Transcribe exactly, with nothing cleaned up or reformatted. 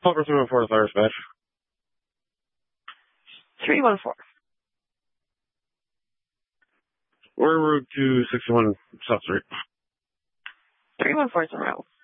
Over three one four to fire dispatch. three one four. We're en route to sixty-one South Street. three one four is en route.